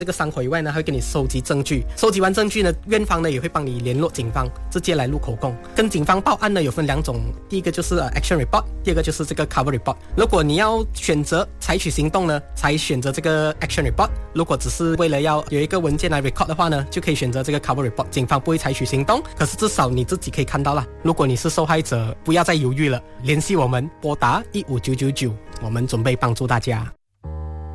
这个伤口以外呢，还会给你收集证据。收集完证据呢，院方呢也会帮你联络警方，直接来录口供。跟警方报案呢有分2种，第一个就是action report， 第二个就是这个 cover report。如果你要选择采取行动呢，才选择这个 action report。如果只是为了要有一个文件来 record 的话呢，就可以选择这个 cover report。警方不会采取行动，可是至少你自己可以看到啦。如果你是受害者，不要再犹豫了，联系我们，拨打15999，我们准备帮助大家。